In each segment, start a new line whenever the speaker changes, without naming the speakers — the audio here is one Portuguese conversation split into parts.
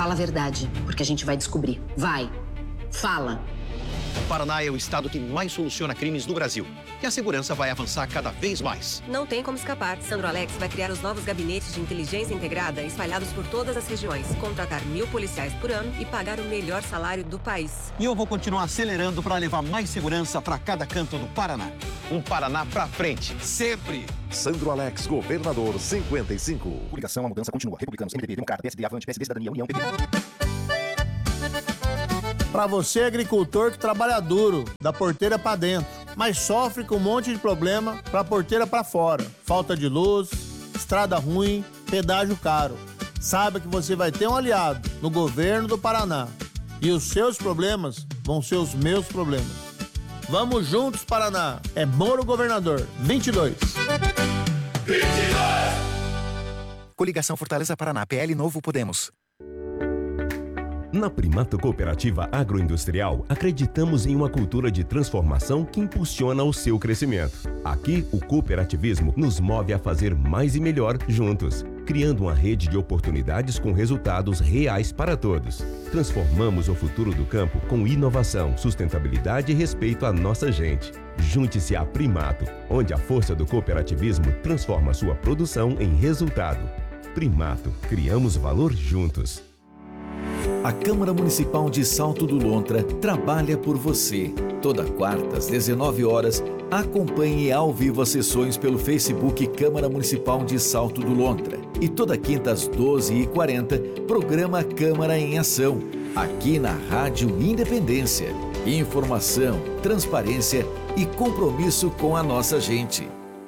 Fala a verdade, porque a gente vai descobrir. Vai. Fala.
O Paraná é o estado que mais soluciona crimes no Brasil. E a segurança vai avançar cada vez mais.
Não tem como escapar. Sandro Alex vai criar os novos gabinetes de inteligência integrada espalhados por todas as regiões, contratar 1.000 policiais por ano e pagar o melhor salário do país.
E eu vou continuar acelerando para levar mais segurança para cada canto do Paraná. Um Paraná pra frente, sempre!
Sandro Alex, governador 55. Coligação, a mudança continua. Republicanos, MDB, Democrata, PSD, Avante, PSD, Cidadania, União, PP.
Para você, agricultor que trabalha duro, da porteira para dentro, mas sofre com um monte de problema para a porteira para fora. Falta de luz, estrada ruim, pedágio caro. Saiba que você vai ter um aliado no governo do Paraná. E os seus problemas vão ser os meus problemas. Vamos juntos, Paraná. É Moro Governador 22.
Coligação Fortaleza Paraná, PL Novo Podemos.
Na Primato Cooperativa Agroindustrial, acreditamos em uma cultura de transformação que impulsiona o seu crescimento. Aqui, o cooperativismo nos move a fazer mais e melhor juntos, criando uma rede de oportunidades com resultados reais para todos. Transformamos o futuro do campo com inovação, sustentabilidade e respeito à nossa gente. Junte-se à Primato, onde a força do cooperativismo transforma sua produção em resultado. Primato, criamos valor juntos.
A Câmara Municipal de Salto do Lontra trabalha por você. Toda quarta, às 19 horas, acompanhe ao vivo as sessões pelo Facebook Câmara Municipal de Salto do Lontra. E toda quinta, às 12h40, programa Câmara em Ação, aqui na Rádio Independência. Informação, transparência e compromisso com a nossa gente.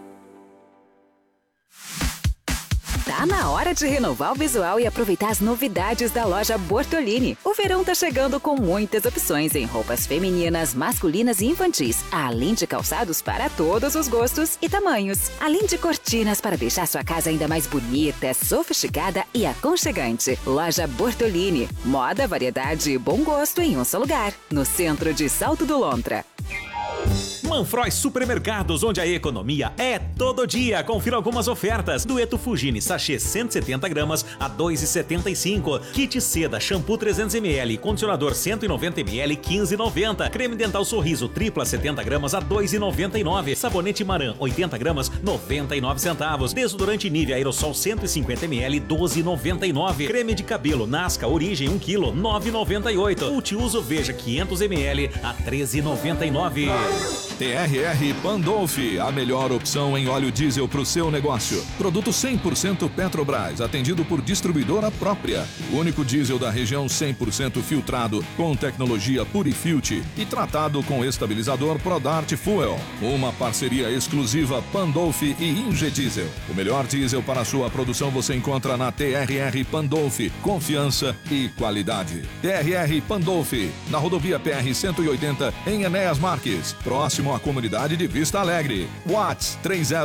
Tá na hora de renovar o visual e aproveitar as novidades da loja Bortolini. O verão tá chegando com muitas opções em roupas femininas, masculinas e infantis, além de calçados para todos os gostos e tamanhos. Além de cortinas para deixar sua casa ainda mais bonita, sofisticada e aconchegante. Loja Bortolini. Moda, variedade e bom gosto em um só lugar. No centro de Salto do Lontra.
Manfroy Supermercados, onde a economia é todo dia. Confira algumas ofertas. Dueto Fugini, sachê 170 gramas a R$ 2,75. Kit Seda, shampoo 300ml, condicionador 190ml, 15,90. Creme dental Sorriso, tripla 70 gramas a R$ 2,99. Sabonete Maran, 80 gramas, 99 centavos. Desodorante Nivea Aerosol 150ml, 12,99. Creme de cabelo Nasca Origem 1 kg, 9,98. Multiuso Veja 500ml a R$ 13,99.
TRR Pandolfi, a melhor opção em óleo diesel para o seu negócio. Produto 100% Petrobras, atendido por distribuidora própria. O único diesel da região 100% filtrado, com tecnologia Purifilt e tratado com estabilizador Prodart Fuel. Uma parceria exclusiva Pandolfi e Ingediesel. O melhor diesel para a sua produção você encontra na TRR Pandolfi. Confiança e qualidade. TRR Pandolfi, na rodovia PR 180, em Enéas Marques, próximo à comunidade de Vista Alegre. Whats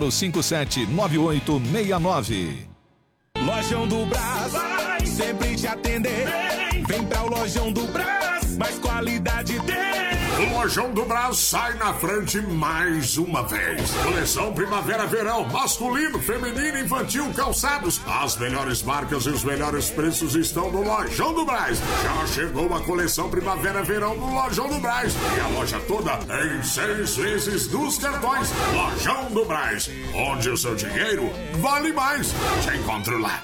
30579869.
Lojão do Brás, vai sempre te atender. Vem pra o Lojão do Brás, mais qualidade tem.
O Lojão do Brás sai na frente mais uma vez. Coleção Primavera-Verão, masculino, feminino, infantil, calçados. As melhores marcas e os melhores preços estão no Lojão do Brás. Já chegou a coleção Primavera-Verão no Lojão do Brás. E a loja toda em 6 vezes dos cartões. Lojão do Brás, onde o seu dinheiro vale mais. Te encontro lá.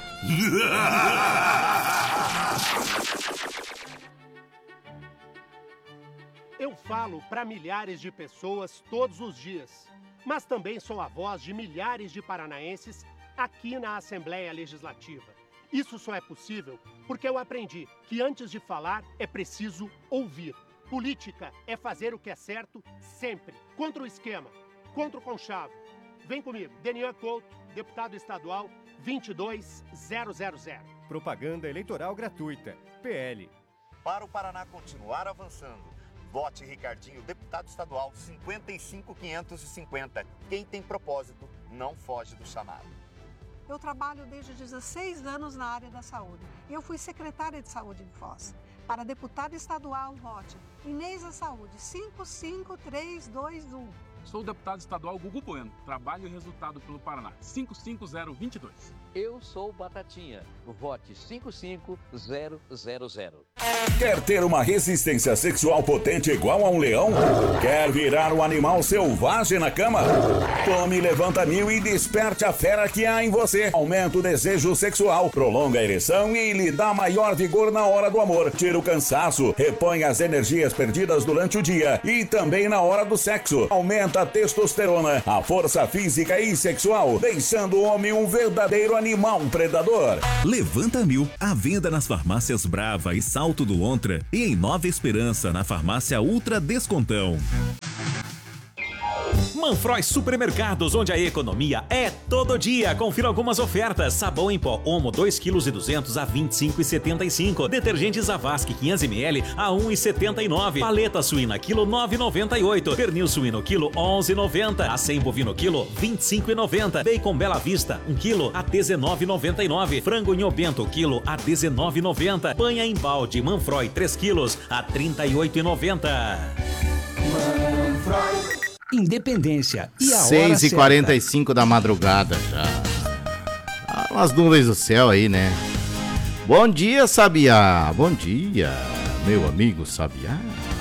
Eu falo para milhares de pessoas todos os dias, mas também sou a voz de milhares de paranaenses aqui na Assembleia Legislativa. Isso só é possível porque eu aprendi que antes de falar é preciso ouvir. Política é fazer o que é certo sempre. Contra o esquema, contra o conchavo. Vem comigo, Denian Couto, deputado estadual 22000.
Propaganda eleitoral gratuita. PL.
Para o Paraná continuar avançando, vote Ricardinho, deputado estadual 55550. Quem tem propósito não foge do chamado.
Eu trabalho desde 16 anos na área da saúde. Eu fui secretária de saúde em Foz. Para deputada estadual, vote Inês da Saúde 55321.
Sou o deputado estadual Gugu Bueno. Trabalho e resultado pelo Paraná 55022. Eu sou Batatinha. Vote 55000.
Quer ter uma resistência sexual potente igual a um leão? Quer virar um animal selvagem na cama? Tome Levanta 1000 e desperte a fera que há em você. Aumenta o desejo sexual, prolonga a ereção e lhe dá maior vigor na hora do amor. Tira o cansaço, repõe as energias perdidas durante o dia e também na hora do sexo. Aumenta a testosterona, a força física e sexual, deixando o homem um verdadeiro animal predador.
Levanta 1000, à venda nas farmácias Brava e Salto do Lontra e em Nova Esperança, na farmácia Ultra Descontão.
Manfroy Supermercados, onde a economia é todo dia. Confira algumas ofertas. Sabão em pó Omo 2,2 kg a 25,75. Detergente Zavasc 500ml a 1,79. Paleta suína quilo 9,98. Pernil suíno quilo 11,90. Acém bovino quilo 25,90. Bacon Bela Vista 1 kg a 19,99. Frango Nhobento quilo a 19,90. Banha em balde Manfroy 3 kg a 38,90.
Manfroy Independência e a hora
6h45 da madrugada já. Umas nuvens do céu aí, né? Bom dia, Sabiá. Bom dia, meu amigo Sabiá.